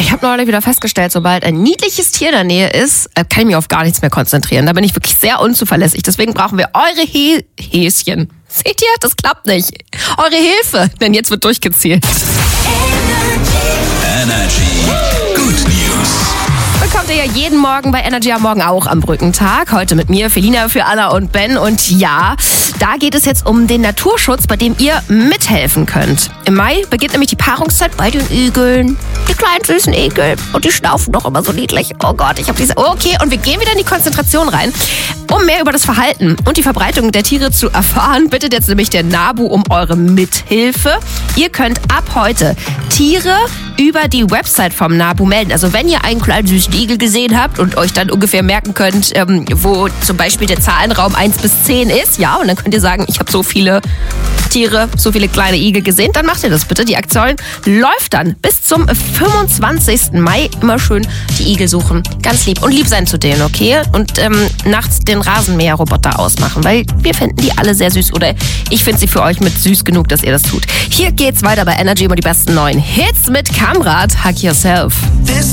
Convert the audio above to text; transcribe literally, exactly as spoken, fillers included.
Ich habe neulich wieder festgestellt, sobald ein niedliches Tier in der Nähe ist, kann ich mich auf gar nichts mehr konzentrieren. Da bin ich wirklich sehr unzuverlässig. Deswegen brauchen wir eure He- Häschen. Seht ihr? Das klappt nicht. Eure Hilfe, denn jetzt wird durchgezählt. Energy. Good News. Bekommt ihr ja jeden Morgen bei Energy am Morgen auch am Brückentag. Heute mit mir, Felina, für Anna und Ben. Und ja, da geht es jetzt um den Naturschutz, bei dem ihr mithelfen könnt. Im Mai beginnt nämlich die Paarungszeit bei den Igeln. Die kleinen süßen Igel. Und die schnaufen doch immer so niedlich. Oh Gott, ich habe diese... Okay, und wir gehen wieder in die Konzentration rein. Um mehr über das Verhalten und die Verbreitung der Tiere zu erfahren, bittet jetzt nämlich der NABU um eure Mithilfe. Ihr könnt ab heute Tiere über die Website vom NABU melden. Also wenn ihr einen kleinen süßen Igel gesehen habt und euch dann ungefähr merken könnt, ähm, wo zum Beispiel der Zahlenraum eins bis zehn ist, ja, und dann könnt ihr sagen, ich habe so viele Tiere, so viele kleine Igel gesehen, dann macht ihr das bitte. Die Aktion läuft dann bis zum fünfundzwanzigsten Mai. Immer schön die Igel suchen. Ganz lieb. Und lieb sein zu denen, okay? Und ähm, nachts den Rasenmäherroboter ausmachen, weil wir finden die alle sehr süß. Oder ich finde sie für euch mit süß genug, dass ihr das tut. Hier geht's weiter bei Energy über die besten neuen Hits mit Kamrat. Hug Yourself.